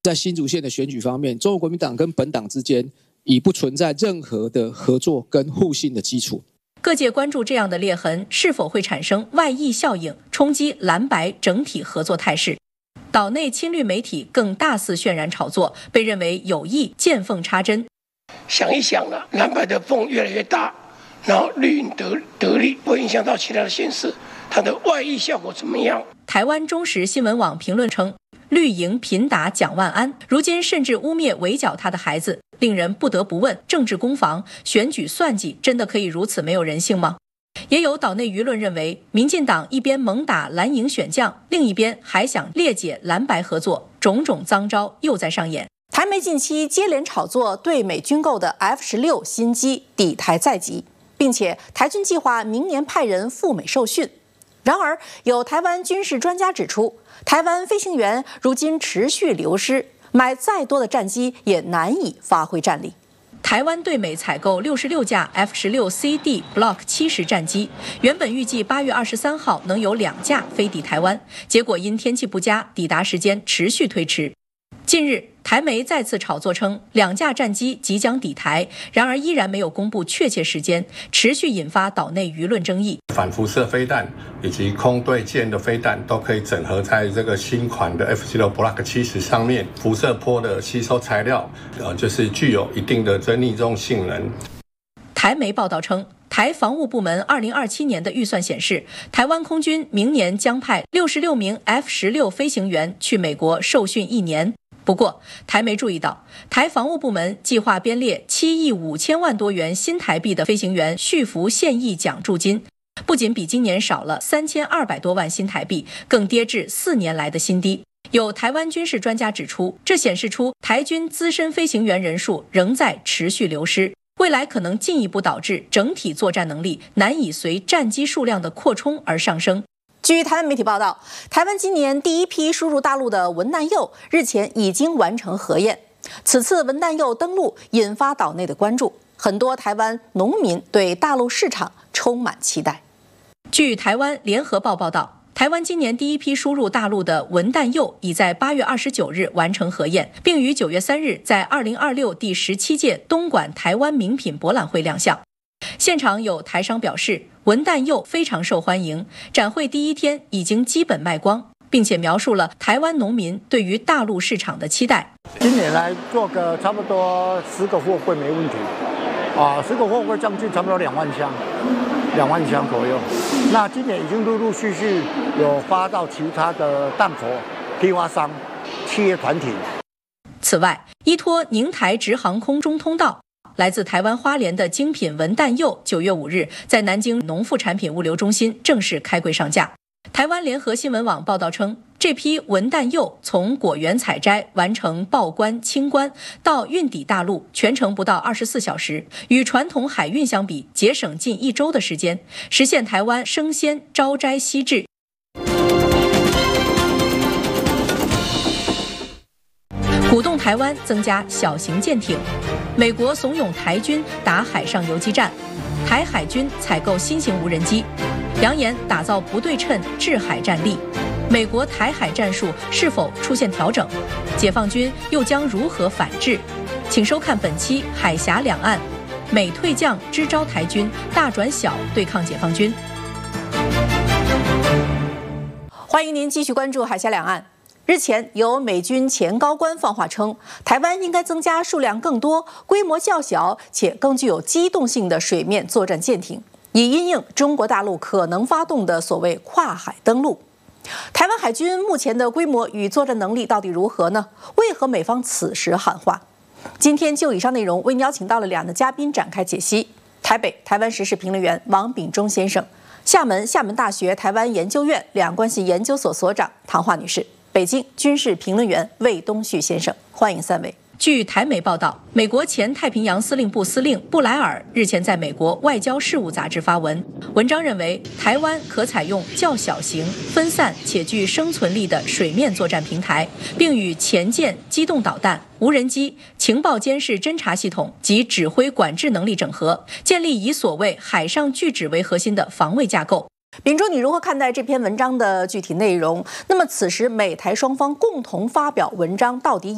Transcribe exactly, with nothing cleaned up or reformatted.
在新竹县的选举方面，中国国民党跟本党之间已不存在任何的合作跟互信的基础。 各界关注这样的裂痕是否会产生外溢效应，冲击蓝白整体合作态势。岛内亲绿媒体更大肆渲染炒作，被认为有意见缝插针。 想一想了，蓝白的缝越来越大，然后绿营得得利，会影响到其他的县市，它的外溢效果怎么样？ 台湾中时新闻网评论称，绿营频打蒋万安，如今甚至污蔑围剿他的孩子，令人不得不问：政治攻防、选举算计，真的可以如此没有人性吗？也有岛内舆论认为，民进党一边猛打蓝营选将，另一边还想裂解蓝白合作，种种脏招又在上演。 台媒近期接连炒作对美军购的 F 十六 新机抵台在即，并且台军计划明年派人赴美受训。然而，有台湾军事专家指出，台湾飞行员如今持续流失，买再多的战机也难以发挥战力。 台湾对美采购六十六架 F 十六 C D Block 七十战机，原本预计八月二十三号能有两架飞抵台湾，结果因天气不佳，抵达时间持续推迟。近日，台媒再次炒作称两架战机即将抵台，然而依然没有公布确切时间，持续引发岛内舆论争议。 反辐射飞弹以及空对舰的飞弹都可以整合在这个新款的 F 十六 Block 七十上面，辐射波的吸收材料，呃，就是具有一定的真逆重性能。 台媒报道称，台防务部门二零二七年的预算显示，台湾空军明年将派六十六名 F 十六 飞行员去美国受训一年。不过，台媒注意到，台防务部门计划编列七亿五千万多元新台币的飞行员续服现役奖助金，不仅比今年少了三千二百多万新台币，更跌至四年来的新低。有台湾军事专家指出，这显示出台军资深飞行员人数仍在持续流失，未来可能进一步导致整体作战能力难以随战机数量的扩充而上升。 据台湾媒体报道，台湾今年第一批输入大陆的文旦柚日前已经完成核验。此次文旦柚登陆引发岛内的关注，很多台湾农民对大陆市场充满期待。 据台湾联合报报道，台湾今年第一批输入大陆的文旦柚已在八月二十九日完成核验，并于九月三日在二零二六第十七届东莞台湾名品博览会亮相。现场有台商表示，文旦柚非常受欢迎，展会第一天已经基本卖光，并且描述了台湾农民对于大陆市场的期待。 今年来做个差不多十个货柜没问题，啊，十个货柜将近差不多两万箱，两万箱左右。那今年已经陆陆续续有发到其他的淡泊、批发商、企业团体。 此外，依托宁台直航空中通道，来自台湾花莲的精品文旦柚，九月五日在南京农副产品物流中心正式开柜上架。台湾联合新闻网报道称，这批文旦柚从果园采摘完成报关清关到运抵大陆，全程不到二十四小时，与传统海运相比，节省近一周的时间，实现台湾生鲜招摘西至。鼓动台湾增加小型舰艇，美国怂恿台军打海上游击战，台海军采购新型无人机，扬言打造不对称制海战力。美国台海战术是否出现调整？解放军又将如何反制？请收看本期《海峡两岸》，美退将支招台军大转小对抗解放军。 欢迎您继续关注《海峡两岸》。日前，有美军前高官放话称，台湾应该增加数量更多、规模较小且更具有机动性的水面作战舰艇，以因应中国大陆可能发动的所谓跨海登陆。台湾海军目前的规模与作战能力到底如何呢？为何美方此时喊话？今天就以上内容为您邀请到了两位嘉宾展开解析：台北台湾时事评论员王炳忠先生，厦门厦门大学台湾研究院两岸关系研究所所长唐华女士，北京军事评论员魏东旭先生，欢迎三位。 据台媒报道，美国前太平洋司令部司令布莱尔日前在美国外交事务杂志发文，文章认为台湾可采用较小型、分散且具生存力的水面作战平台，并与前舰、机动导弹、无人机、情报监视侦察系统及指挥管制能力整合，建立以所谓海上拒止为核心的防卫架构。 秉忠，你如何看待这篇文章的具体内容？那么此时美台双方共同发表文章，到底